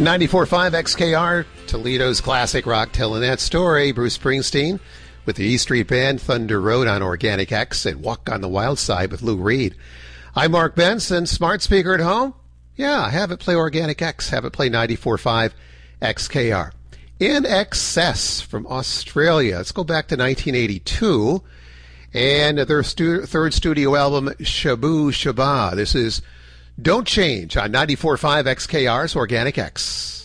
94.5 XKR, Toledo's classic rock, telling that story. Bruce Springsteen with the E Street Band, Thunder Road on Organic X, and Walk on the Wild Side with Lou Reed. I'm Mark Benson, smart speaker at home. Yeah, have it play Organic X, have it play 94.5 XKR. In Excess from Australia. Let's go back to 1982 and their third studio album, Shabu Shaba. This is Don't Change on 94.5 XKR's Organic X.